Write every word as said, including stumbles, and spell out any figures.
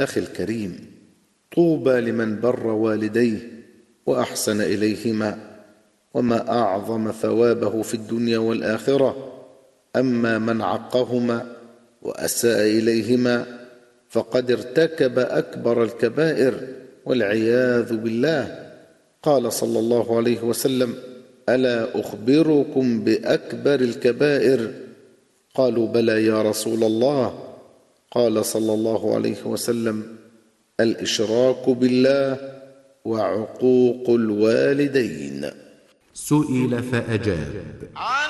أخي الكريم، طوبى لمن بر والديه وأحسن إليهما، وما أعظم ثوابه في الدنيا والآخرة. أما من عقهما وأساء إليهما فقد ارتكب أكبر الكبائر والعياذ بالله. قال صلى الله عليه وسلم: ألا أخبركم بأكبر الكبائر؟ قالوا: بلى يا رسول الله. قال صلى الله عليه وسلم: الإشراك بالله وعقوق الوالدين. سئل فأجاب: